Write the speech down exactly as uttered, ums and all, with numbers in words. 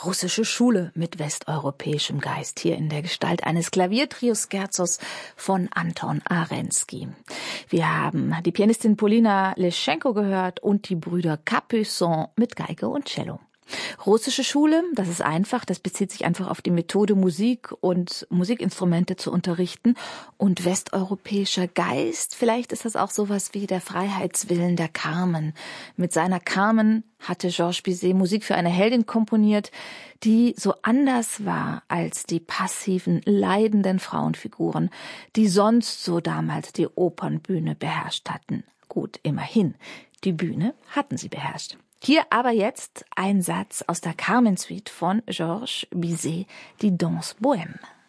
Russische Schule mit westeuropäischem Geist, hier in der Gestalt eines Klaviertrio-Scherzos von Anton Arensky. Wir haben die Pianistin Polina Leschenko gehört und die Brüder Capuçon mit Geige und Cello. Russische Schule, das ist einfach, das bezieht sich einfach auf die Methode, Musik und Musikinstrumente zu unterrichten. Und westeuropäischer Geist, vielleicht ist das auch sowas wie der Freiheitswillen der Carmen. Mit seiner Carmen hatte Georges Bizet Musik für eine Heldin komponiert, die so anders war als die passiven, leidenden Frauenfiguren, die sonst so damals die Opernbühne beherrscht hatten. Gut, immerhin, die Bühne hatten sie beherrscht. Hier aber jetzt ein Satz aus der Carmen-Suite von Georges Bizet, die Danse Bohème.